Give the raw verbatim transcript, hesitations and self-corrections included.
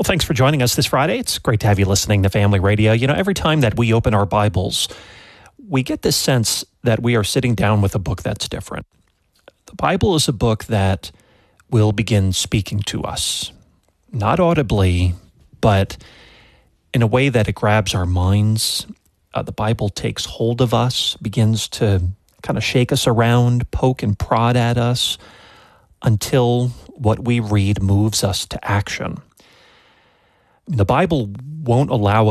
Well, thanks for joining us this Friday. It's great to have you listening to Family Radio. You know, every time that we open our Bibles, we get this sense that we are sitting down with a book that's different. The Bible is a book that will begin speaking to us, not audibly, but in a way that it grabs our minds. Uh, the Bible takes hold of us, begins to kind of shake us around, poke and prod at us until what we read moves us to action. The Bible won't allow